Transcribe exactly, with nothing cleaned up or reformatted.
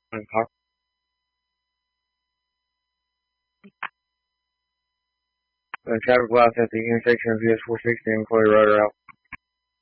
And talk. The traffic lights at the intersection of U S four sixty and Clay Road are out.